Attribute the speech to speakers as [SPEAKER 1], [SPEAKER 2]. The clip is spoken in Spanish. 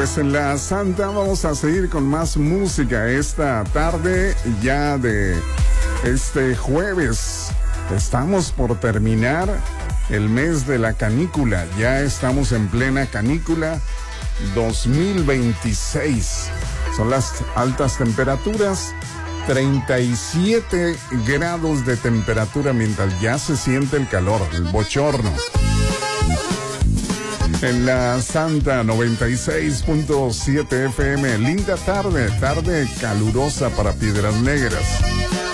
[SPEAKER 1] Pues en la Santa vamos a seguir con más música esta tarde, ya de este jueves. Estamos por terminar el mes de la canícula, ya estamos en plena canícula 2026. Son las altas temperaturas, 37 grados de temperatura mientras ya se siente el calor, el bochorno. En la Santa 96.7 FM, linda tarde calurosa para Piedras Negras.